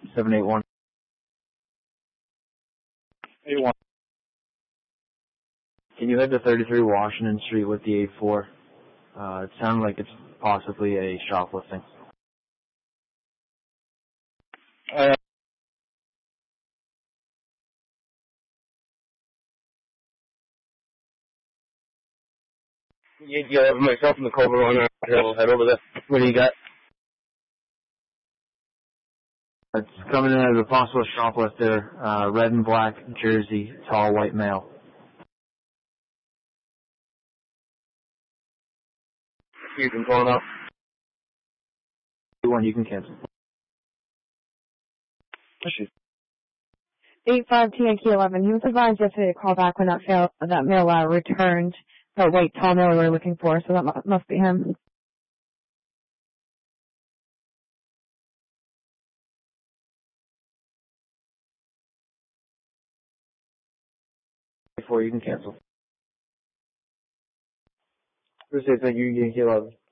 781. 81. Can you head to 33 Washington Street with the 84? It sounded like it's possibly a shoplifting. You have myself in the Culver Runner. I'll head over there. What do you got? It's coming in as a possible shoplifter, red and black jersey, tall white male. You can call it up. One you can cancel. 85 TNK11. He was advised yesterday to call back when that male returned the white tall male we were looking for, so that must be him. Before you can cancel. Thank you, Yankee 11.